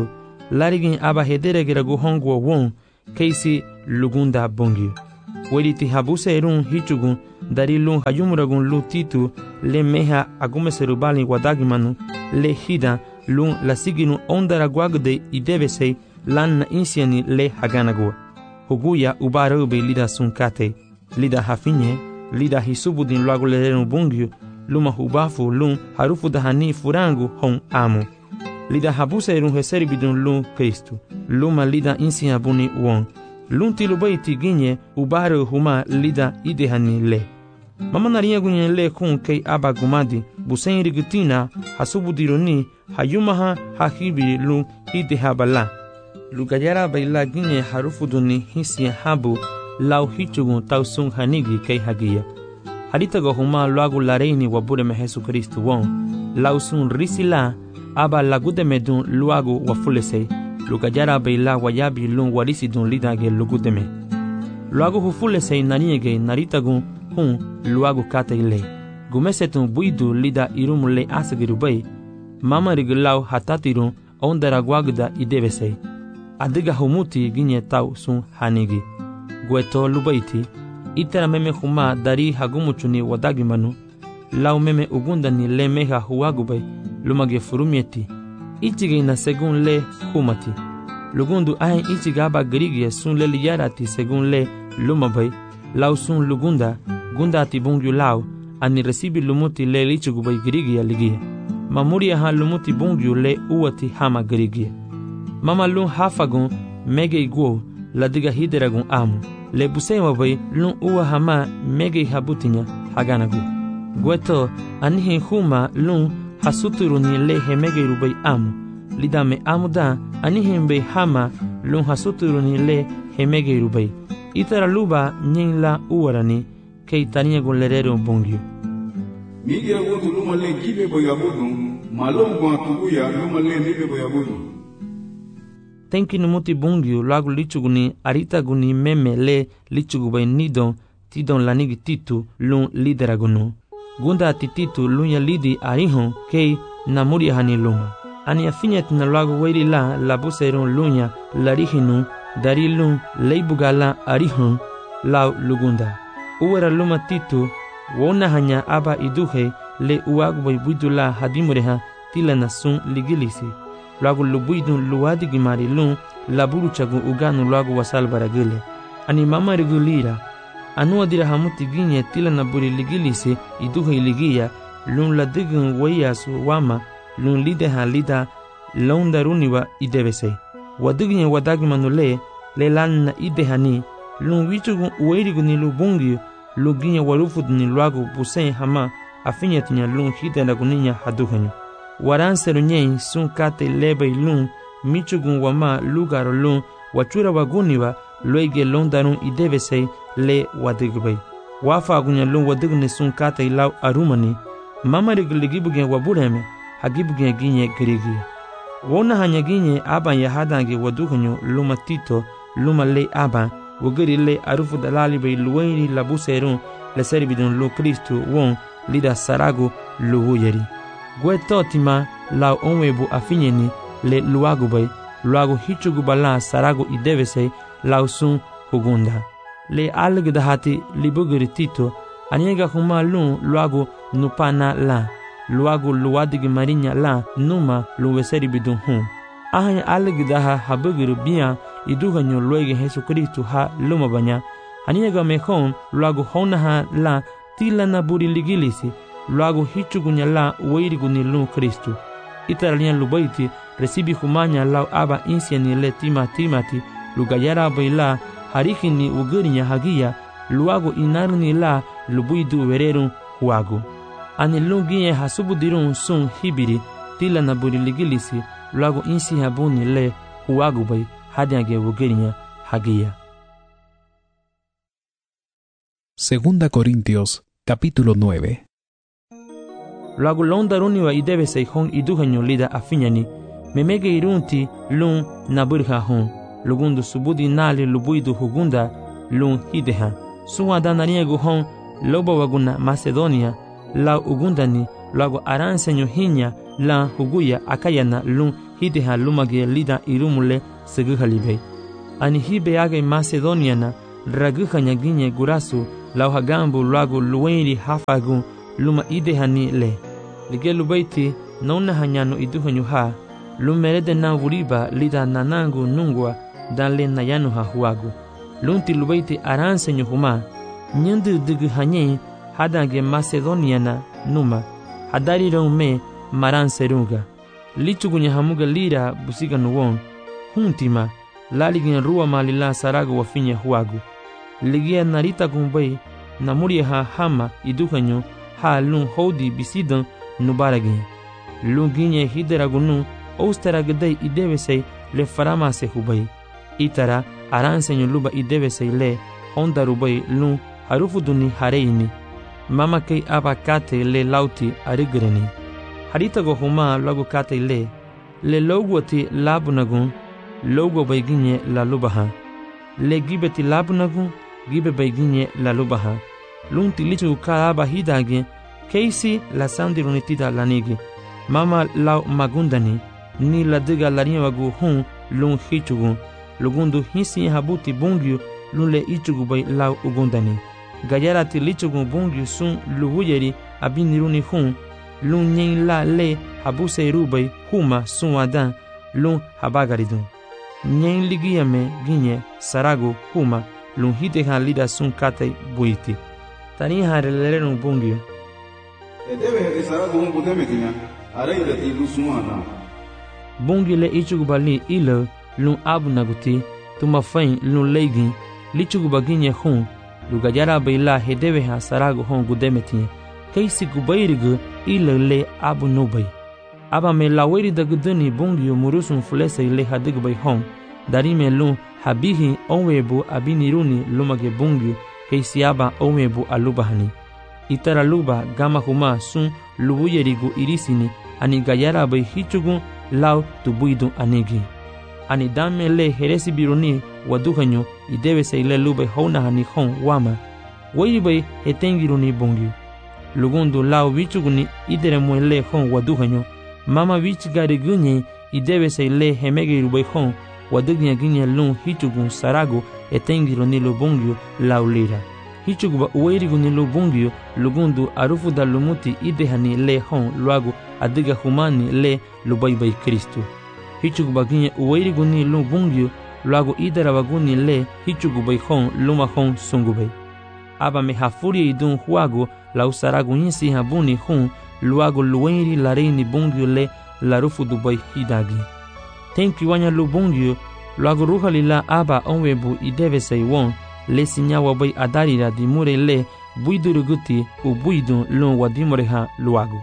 larigin aba hedere geragu hongo won keisi lugunda bongyu. Weliti habuse erun hichugun dari lun hayumuragun lu titu le meha agume serubali wadagimanu le hida lun la siginu ondara guagde idebesei lan na insiani le haganagua. Huguya ubarube lida sunkate, lida hafinye, lida hisubudin luagu lerenu bungyu, luma hubafu lun harufu dahani furangu hon amu. Lida habuse erun heseribidun lun Kristu, luma lida insia buni won. Lun tilubaiti ginye ubare huma lida idehani le. Mama naria gunye le kun kei aba gumadi, busen rigutina hasubudironi hayumaha hahibi lun idehabala. Lugayara baila ginye harufuduni hisia habu lau hichugun tausun hanigi kei hagia. Haritago huma luagu lareini wabureme Jesu Kristu won, lausun risila aba lagudemedun luagu wafulesei. Lugayara baila wayabi lun warisidun lidage lugudeme. Luagu hufulesei naniege naritagun hun luagu kate ile. Gumesetun buidu lida irumule asagirubay. Mama rigilau hatatirun ondara guagda idebesei. Adiga humuti ginye tau sun hanigi. Gueto lubaiti. Itera meme huma dari hagumuchuni wadagimanu. Lau meme ugundani le meha huagubay lumage furumieti. Ichige na segun le humati. Lugundu ahen ichigaba grigie sun le liyarati segun le lumabay. Lau sun lugunda gunda ti bungyu lau ani resibi lumuti le lichigubay grigia ligia. Mamuria ha lumuti bungyu le uati hama grigia. Mama lun hafagun mege iguo la diga hideragun amu. Le busema bay lun uwa hama mege habutinya haganagu. Gueto anihin huma lun hasuturuni le hemege rubay amu. Lidame amuda anihin bay hama lun hasuturuni le hemege rubay. Itara luba nyin la uwarani kei tania gun lerero bungyu. Migira guntu luma le gibe boyabudun, malom guantuguya luma le nibe boyabudun. Tenki numuti bungyu lagu lichuguni arita guni meme le lichugubay nidon tidon lanigi titu lun lideragunu. Gunda tititu lun ya lidi arihon kei namuri hani luma. Ani afinyet na lagu weiri la labuserun lunya larihinu dari lun leibugala arihon lau lugunda. Uwera luma titu wona hanya aba iduhe le uagubay buidula hadimureha tilana sun ligilisi. Luagu lubuidun luadi gimari lun laburu chagu uganu luagu wasal baragile. Ani mama rigulira. Anua dira hamuti ginye tila na buri ligilisi iduhe iligia lun la digun wayasu wama lun lideha lida laundaruniwa idebese. Waduginye wadagimanu le lan na idehani lun wichugun uwairiguni lubungi luginye warufuduni luagu busen hama afinyetinya lun hidendaguninya haduhenyu. Waranseru nyen sun kate lebe lun michugun wama lugaro lun wachura waguniwa loige londarun idebese le wadigubay. Wafa agunya lun wadigne sun kate lau arumani mama rigiligibugen wabureme hagibugen ginye girigi. Wona hanya ginye aban yahadange wadugenyo luma tito luma le aban wugiri le arufu dalali bay luwaini labuserun le seribidun lu Kristu won lida saragu luwuyeri. Guetotima lau onwebu afinyeni le luagubay luagu hichugubala saragu idebese lau sun hugunda. Le algdahati libugiri tito aniega huma lun luagu nupana la luagu luadigi marinya la numa luweseri bidun hun. Ahanya algdaha habugiru biya iduganyo luege Jesu Kristu ha lumabanya aniega mehon luagu honaha la tila na buri ligilisi luagu hichugunya la weiriguni lun Kristu. Itaralian lubaiti resibi humanya lau aba insiani le timati lugayara baila harikini ugirinya hagia luagu inarni la lubuidu wererun huagu. Ani lungiye hasubudirun sun hibiri tila na buri ligilisi luagu insi habuni le huagu bay hadiange ugirinya hagia. Segunda Corintios, capítulo 9. Luagu londaruniwa idebese hon iduhanyo lida afinyani memege irunti lun naburha hon lugundu subudi nali lubuidu hugunda lun hideha suwa dananiegu hon loba waguna Macedonia la ugundani luagu aransenyo hinya la huguya akayana lun hide ha lumage lida irumule segu halibe. Ani hibe age Macedoniana raguhanya ginye gurasu lau hagambu lagu luenri hafagu luma ide hani le. Lige lubaiti nauna hanyano iduhanyu ha lumerede na vuriba lida nanangu nungwa dan le nayanu ha huagu. Lunti lubaiti aransenyu huma nyendu dugu hanye hadange Macedoniana numa hadari me maran serunga lichugunya hamuga lira busiga nuwon huntima laligin ruwa malila sarago wafinya huagu ligia narita gumbai namuri ha hama idukanyo ha lun hodi bisidan nubaragin lunginye hideragunu ousteragadai idevesei le faramase hubai itara aransenyo luba idevesei le hondarubai lun harufuduni hareini mama kei abakate le lauti arigreni harita go huma lagu kate le logwati labunagun logo baiginye la lubaha le gibeti labunagun gibe baiginye la lubaha lunti lichu karaba hidage keisi la sandirunitida lanigi mama lau magundani ni la diga larinha wagu hun lun hichugu lugundu hisi habuti bungyu lun le ichugu bai lau ugundani gayarati lichugu bungyu sun luhuyeri abiniruni hun lun nyen la le habuse rubai huma sun adan lun habagaridun nyen ligiyame ginye sarago huma lun hite ha lida sun kate buiti tani hareleren bungyu edebe sarago un budemetinya araidati lusumana bungyu le ichugu bali ilo lun abunaguti tuma fain lun leigin lichugu baginye hun lugajara baila hedebe ha sarago hon gudemetinye keisi gubairigu ilo le abu nubai aba me laweri daguduni bungyu murusun fulese le hadig bai hon darime lun habihi onwebu abiniruni lumage bungyu keisi aba onwebu alubahani itara luba gama huma sun lubuyerigu irisini ani gayara bai hichugu lau tubuidu anigi ani dame le heresi biruni waduhanyo idebe se ile lube hona hani hon wama wei bai hetengiruni bungyu lugundu lau vichuguni idere muele hon waduhanyo mama vichgari gunye idebe se ile hemegiru bai hon wadugnya ginye lun hichugun sarago etengiruni lubungyu lau lira hichuguba uweiriguni lubungyu lugundu arufu da lumuti idehani le hon luagu adiga humani le lubai bai Kristu hichuguba ginye uweiriguni lubungyu luagu idera waguni le hichugubai hon luma hon sungubai aba me hafuri idun huagu lau saragu insi habuni hun luagu luenri lareini bungyu le larufu dubai hidagi tenki wanya lubungyu luagu ruhalila aba onwebu ideve sei won le sinyawa bai adarira dimure le buiduruguti ubuidun lun wadimoreha luagu.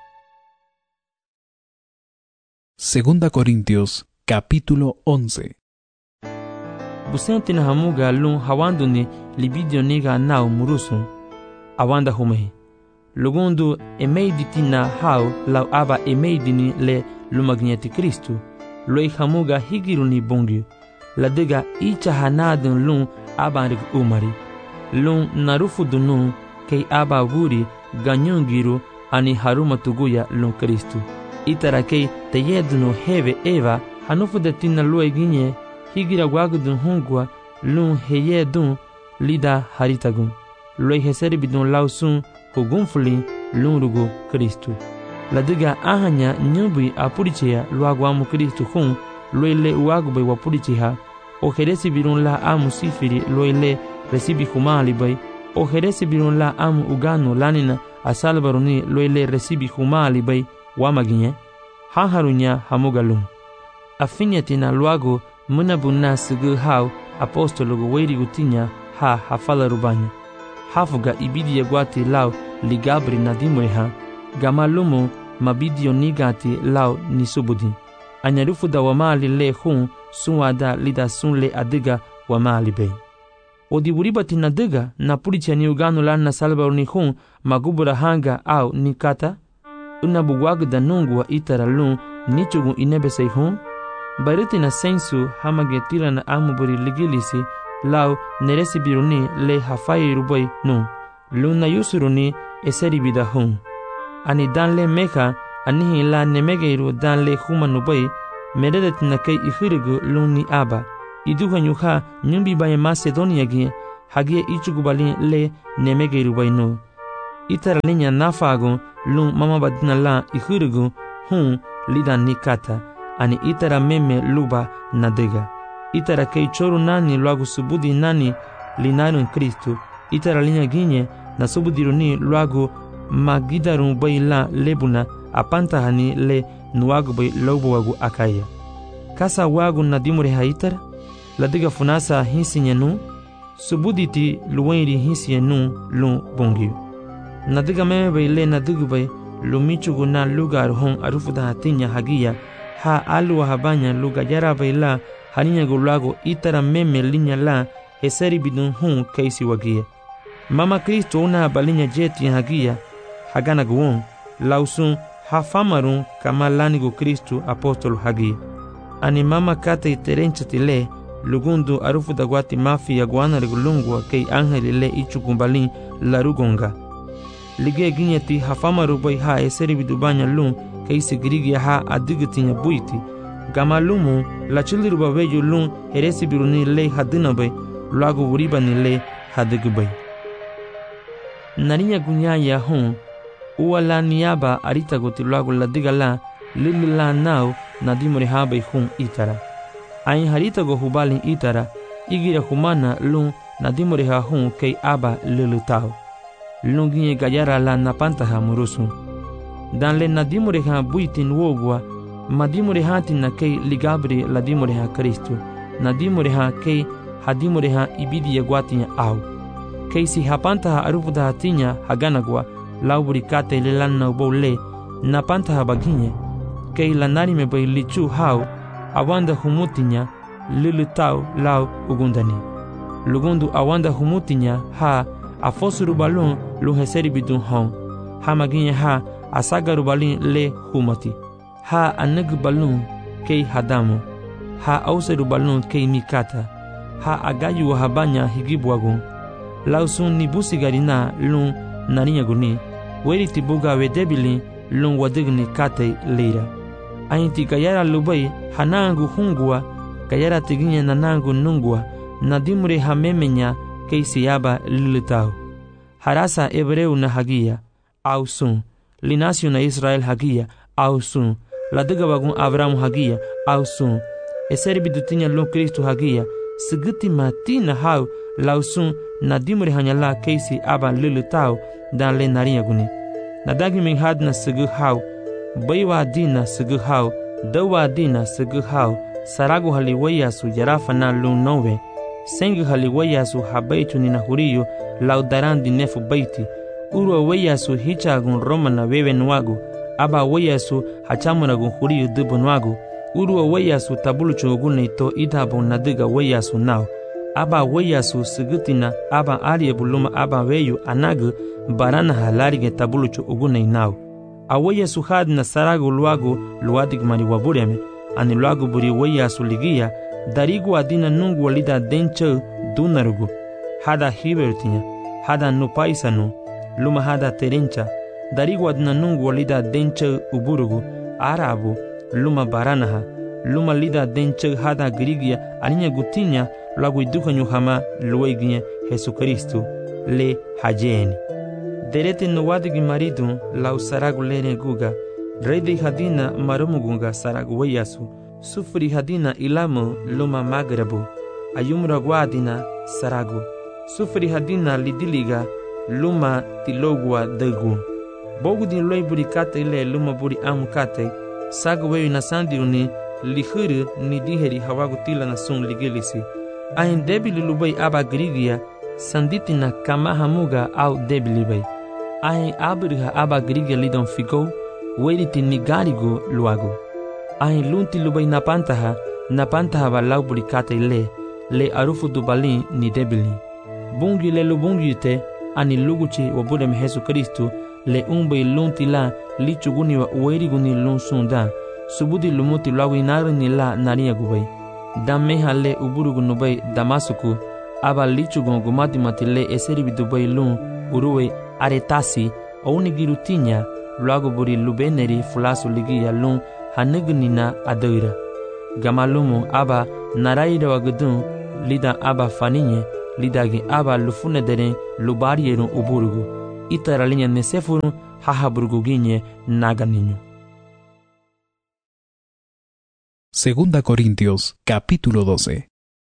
Segunda Corintios, capítulo 11. Busente na hamuga lun hawanduni libidio niga nau murusun awanda humehi lugundu emeiditina hau lau aba emeidini le lumagneti Kristu loi hamuga higiruni bungyu ladiga icha hanadun lun abanrik umari lun narufudunu kei aba wuri ganyungiru ani haruma tuguya lun Kristu itara kei teyedunu heve eva hanufudetina lue ginye higira wagudun hungwa lun heyedun lida haritagun loi heseri bidun lausun hugunfuli lun rugo Kristu ladiga ahanya nyubui apurichea luagwamu Kristu hun loi le uagube wapuricheha o heresi birun la amu sifiri loi le resibi humali bai o heresi birun la amu uganu lanina asalbaruni loi le resibi humali bai wamaginye haharunya hamugalum afinyatina luago munabuna sigu hau apostologo weirigutinya ha hafala rubanya hafuga ibidi gwati lau ligabri nadimweha gamalumu mabidio nigati lau nisubudi anyarufu da wamali le hun sunwada lida sunle adiga wamali bei odiburibati nadiga na pulicha ni uganu lana salbaruni hun magubura hanga au nikata unabugwagda nungwa itara lun nichugu inebesei hun bariti na sensu hamagetila na amuburi ligilisi lau neresi biruni le hafai rubai nu luna yusuruni eseri bida hun ani dan le meka anihi la nemegeiru dan le humanubai meredetina kay ihirigu lun ni aba. Iduhanyu ha nyumbi baye Macedonia gi hagie ichugubali le nemegeru bayno. Itara linya nafago lun mama badina la ihirigu lida nikata ani itara meme luba nadega. Itara kay choru nani luagu subudi nani linaru en Kristo. Itara linya ginye na subudiru ni luagu magidaru bay la lebuna apanta hani le nuagu bay lobo wagu akaya. Kasa wagu nadimure ha itara ladiga funasa hinsinya nu subuditi luwenri hinsinya nu lu bongiu. Nadiga meme bay le nadigu bay lumichugu na lugar hon arufuda hatinya hagia ha alua habanya luga yara bay la haninya gulago itara meme linya la heseri bidun kaisi wagia. Mama Kristo una balinya jeti hagia hagana guon lausun hafamarun kama lanigo Kristo apostolo hagia. Ani mama kata iterencha tile lugundu arufuda guati mafi ya guana regulungwa kei angeli le ichukumbalin larugonga. Lige ginyeti hafamaru bay ha eseri bidubanya lun kaisi girigia ha adigitinya buiti. Gama lumu la chiliru babeju lun heresi biruni le hadina bay luagu wuriba ni le hadigu bay. Narinya gunyaya uwala niaba arita goti luagu ladiga la lili la nao nadimuri ha bay itara. Ain harita go hubalin itara igira humana lun nadimuri ha kei aba lili tao. Lunginye gayara la napantaha murusu. Dan le nadimureha buitin wogwa, madimureha tina kei ligabri ladimureha Kristo. Nadimureha kei hadimureha ibidi yagwatinya au. Kei si hapantaha arufudaha tinya haganagwa, lauburi kate le lanna ubole, napantaha baginye. Kei lanarime bay lichu hau, awanda humutinya, lilitau lau ugundani. Lugundu awanda humutinya ha, afosuru balun lu heseri bidun ha maginya ha asagaru balin le humati ha anag balun kei hadamu ha auseru balun kei mikata ha agayu habanya higibwagun lausun ni busigarina lun narinya guni weri tibuga wedebili lun wadigni kate leira ainti kayara lubai hanangu hungwa kayara tiginya nanangu nungwa nadimure hamemenya kei siyaba lilitau. Harasa Hebreu na hagia, au sun. Linasio na Israel hagia, au sun. Ladiga bagun Abraham hagia, au sun. Eseri bidutinya lun Kristo hagia, sigiti matina hau, lau sun nadimuri hanyala keisi aba lilitau dan le nariya guni. Nadagi min hadna sigu hau, baywa dina sigu hau, dawa dina sigu hau, saragu haliwaya su jarafa na lun nowe. Sengi haliwayasu habaitu nina huriyo laudaran dinefu baiti. Urwa wayasu hichagun Roma na wewe nwagu. Aba wayasu hachamunagun huriyo dubu nwagu. Urwa wayasu tabuluchu ugune ito idabun nadiga wayasu nao. Aba wayasu sigitina aba ariye buluma aba weyu anagu barana halarige tabuluchu ugune nao. Awayasu hadina saragu luagu luadig mari wabureme. Ani luagu buri wayasu ligia. Darigu adina nungu walida denche dunarugu. Hada hibertinya, hada nupaisanu, luma hada terencha. Darigu adina nungu walida denche uburugu, arabu, luma baranaha. Luma lida denche hada grigia, alinya gutinya, lagu iduka nyuhama lueginya Jesu Kristo, le hajeni. Derete nuwadigi maridu, lau saragu lene guga. Redi hadina marumugunga saragu wayasu. Sufri hadina ilamu luma magrabu, ayumra guadina saragu. Sufri hadina lidiliga luma tilogwa degu. Bogu din loi buri kate ile luma buri amu kate, sagu weyu na sandiruni lihuru ni diheri hawagu tila na sun ligilisi. Ahin debili lubai aba grigia, sanditina kama hamuga au debili bai. Ahin aburiha aba grigia lidon figo, weriti nigarigo luagu. Ahin lunti lubai napantaha balau burikata le arufu dubalin ni debili. Bungi le lubungi yute, ani luguchi wabudem Jesu Kristo, le umbai lunti la li chuguni wa ueriguni lun sunda, subudi lumuti lawi narini la nariya gubai. Dameha le uburugu nubai Damasuku, aba li chugun gumati mati le eseri bidubai lun uruwe aretasi, ounigirutinya, luagu buri lubeneri fulasu ligiya lun hanigunina adoira. Gamalumu aba naraira wagudun lida aba faninye lidagi aba lufune deren lubarierun uburgu. Itaralinya nesefurun hahaburguginye naganiño. Segunda Corintios, capítulo 12.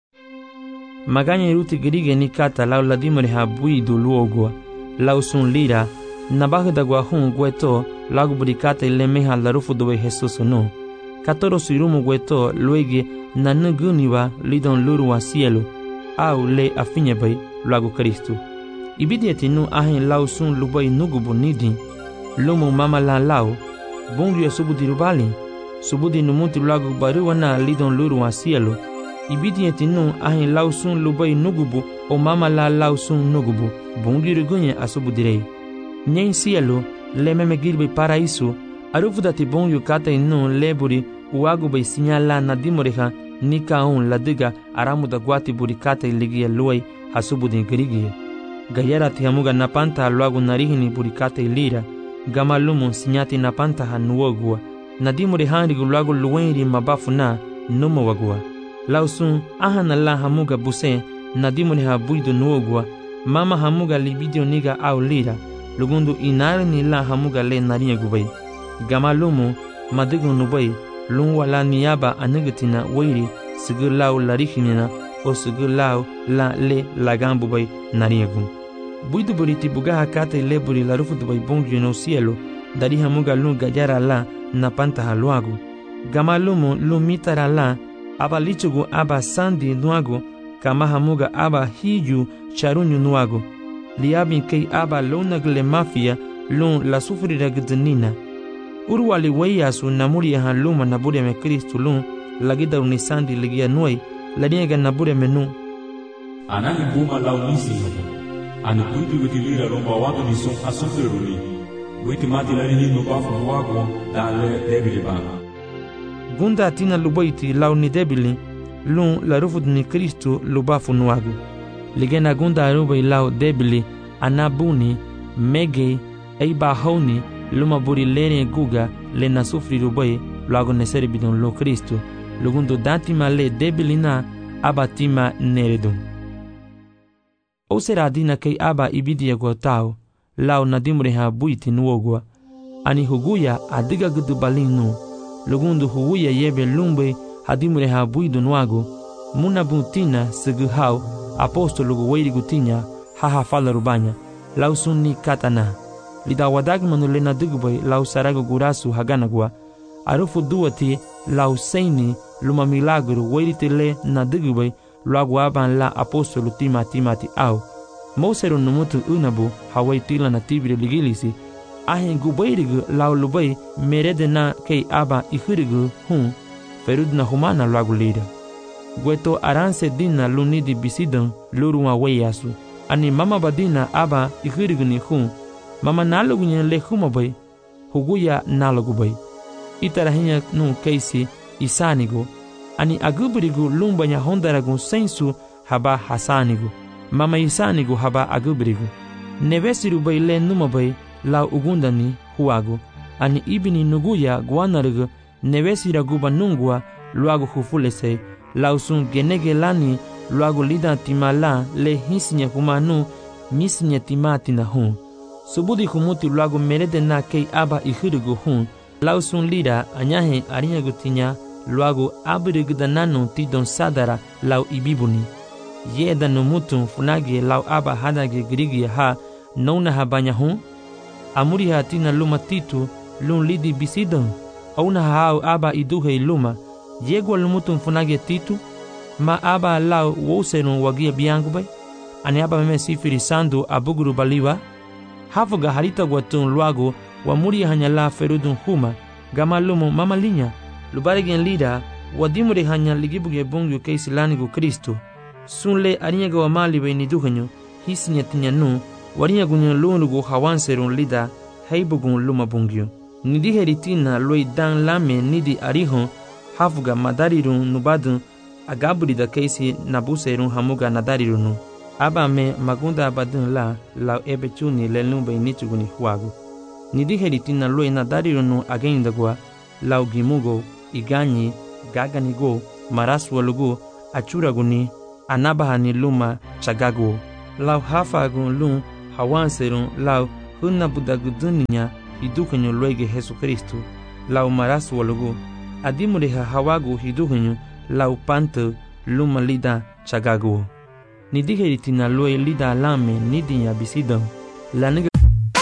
Magaña iruti grige ni kata lau ladimore ha buidu luogua, lau sun lira, nabagda guahun gueto, lau burikata ilemeha larufu dobe Jesus no. Katoro suirumu gueto, luege, nanuguniwa lidon lurua cielo, au le afinyebay, luagu Kristu. Ibidieti nu ahin lau sun lubay nugubu nidi, lumu mama la lau, bungu ya subudi rubali, subudi numuti luagu baruana lidon lurua cielo. Ibidieti nu ahin lau sun lubay nugubu o mama la lau sun nugubu, bungu rigunye asubudirei. Nyen cielo, le meme girbe paraíso, arufudati bungu kata inu leburi, uagu bay sinyala na dimoreha, nika un ladiga aramuda guati burikata iligia luay hasubudin grigie. Gayara tihamuga napanta luagu narihini burikata ilira, gamalumu sinyati napanta hanuogua, nadimure hanrigu luagu luenri mabafu na numo wagua. Lausun ahana la hamuga buse, nadimure ha buidu nuogua, mama hamuga libidio niga au lira, lugundu inari ni la hamuga le narinye gubay. Gamalumu madigu nubay, lungwa la niyaba anigatina wairi, sigur lau larihinina, o sigur lau la le lagambu bay narinye Buidu buriti bugaha kata ileburi la rufu dubay bongi no cielo, dari hamuga lu gajara la na panta haluagu. Gamalumu lu mitara la, aba lichugu aba sandi nuagu, kama hamuga aba hiju charunyu nuagu. Liabin kei aba lonagle mafia lu la sufrira gdnina. Urwali weyasu namuri ya haluma nabure me Kristu lu, lagida unisandi ligia nuay, laniega nabure menu. Anani buma launisi hapa. Ani kuitu witilira romba watu ni son asufiruli. Witi mati la nini nubafu wako dale debili bana. Gunda atina lubaiti lau ni debili, lun la rufu ni Kristu lubafu nuagu. Ligena gunda arubai lau debili, anabuni, mege, eiba hauni, luma buri lene guga, le na sufri rubai, luagu neseri bidon lo Kristu. Lugundu datima le debili na, abatima neredum. O sera dina kei aba ibidia guatao, lau nadimure ha buiti nuogua. Ani huguya adiga gudu balinu, lugundu huguya yebe lumbe hadimure ha buidu nuagu, muna butina seguhau, apostolo weiri gutinya, haha fala rubanya, lau sunni katana. Lida wadagmanu lena dugubay lau saragu gurasu haganagua, arufu duati lau seini luma milagru weiri tele na dugubay, luagu aban la apostolo timati au. Mosero numutu unabu hawai tila na tibiri ligilisi, ahin gubayrigu lau lubay merede na kei aba ihirigu ferud na humana luagu lida. Gueto aranse dina lunidi bisidan luruma weyasu, ani mama badina aba ihirigu ni mama nalugu nye le humabay, huguya nalugu bay. Itarahinya nu keisi isanigu, ani agubirigu lumbanya hondaragu sensu haba hasanigu. Mama isanigu haba agubirigu. Nevesiru bay le numabay lau ugundani huagu. Ani ibini nuguya guanarigu nevesira guba nungua luagu hufulese. Lau sun genege lani luagu lida timala le hisinya humanu misinya timatina Subudi humuti luagu merede na kei aba ihirigu Lau sun lida anyahe arinya gutinya luagu abirigu dananu tidon sadara lau ibibuni. Yeda numutun funagi lau aba hadage grigi ha nona habanya amuri hatina luma titu lun lidi bisidon auna hao aba iduhe luma yegwa lumutun funagi titu ma aba lau woserun wagia biangu bay ani aba meme sifiri sandu abuguru baliwa hafuga harita guatun luagu wa muri hanya la ferudun huma gama lumu mama linya lubarigen lida wadimuri hanya ligibuge bungu keisi lanigu Kristu sunle ariyaga wa mali bay ni duhanyo hisinya tinyanu wariyagunyo lunugu hawanserun lida heibugun luma bungyo nidi heritina loi dan lame nidi arihon hafuga madarirun nubadun agaburida keisi nabuserun hamuga nadarirunu aba me magunda abadun la ebechuni lelumbe nichuguni huagu nidi heritina loi nadarirunu agendagwa lau gimugo iganyi gaganigo maraswalugo achuraguni anabahani luma chagago lau hafagun lum hawanserun lau hunabudaguduninya hidukenyo luege Jesucristo lau maraswalugo adimureha hawagu hidukenyo lau panto luma lida chagago nidiheritina lue lida alame nidinya bisidon la nega.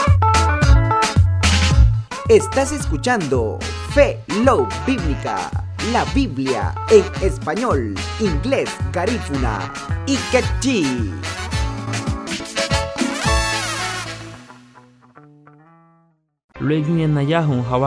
Estás escuchando Fe Love Bíblica, la Biblia en español, inglés, garífuna y quechí. Luego en Nayahun